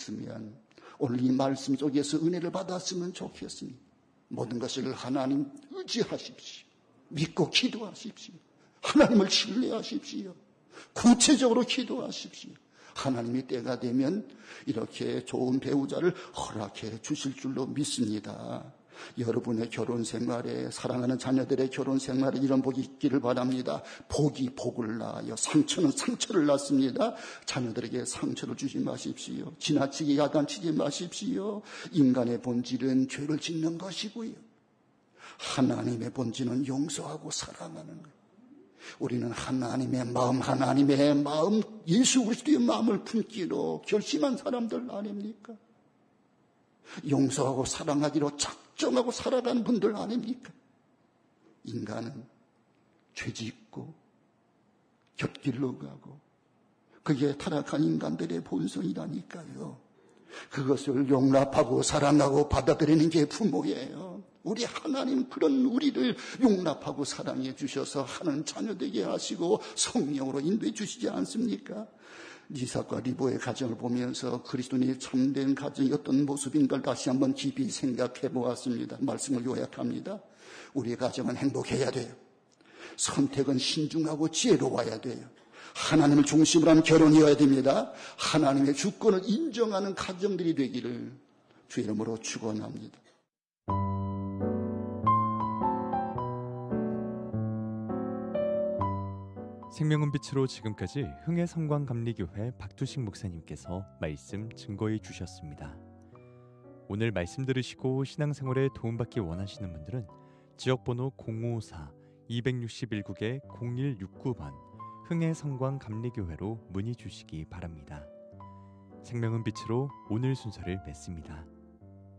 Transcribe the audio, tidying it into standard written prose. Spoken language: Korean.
있으면 오늘 이 말씀 속에서 은혜를 받았으면 좋겠습니다. 모든 것을 하나님 의지하십시오. 믿고 기도하십시오. 하나님을 신뢰하십시오. 구체적으로 기도하십시오. 하나님이 때가 되면 이렇게 좋은 배우자를 허락해 주실 줄로 믿습니다. 여러분의 결혼 생활에, 사랑하는 자녀들의 결혼 생활에 이런 복이 있기를 바랍니다. 복이 복을 낳아요. 상처는 상처를 낳습니다. 자녀들에게 상처를 주지 마십시오. 지나치게 야단치지 마십시오. 인간의 본질은 죄를 짓는 것이고요. 하나님의 본질은 용서하고 사랑하는 거예요. 우리는 하나님의 마음, 예수 그리스도의 마음을 품기로 결심한 사람들 아닙니까? 용서하고 사랑하기로 작정하고 살아가는 분들 아닙니까? 인간은 죄짓고 곁길로 가고 그게 타락한 인간들의 본성이라니까요. 그것을 용납하고 사랑하고 받아들이는 게 부모예요. 우리 하나님 그런 우리를 용납하고 사랑해 주셔서 하는 자녀 되게 하시고 성령으로 인도해 주시지 않습니까? 이삭과 리브의 가정을 보면서 그리스도인의 참된 가정이 어떤 모습인가를 다시 한번 깊이 생각해 보았습니다. 말씀을 요약합니다. 우리의 가정은 행복해야 돼요. 선택은 신중하고 지혜로워야 돼요. 하나님을 중심으로 한 결혼이어야 됩니다. 하나님의 주권을 인정하는 가정들이 되기를 주 이름으로 축원합니다. 생명은 빛으로 지금까지 흥해성광감리교회 박두식 목사님께서 말씀 증거해 주셨습니다. 오늘 말씀 들으시고 신앙생활에 도움받기 원하시는 분들은 지역번호 054-261국에 0169번 흥해성광감리교회로 문의 주시기 바랍니다. 생명은 빛으로 오늘 순서를 맺습니다.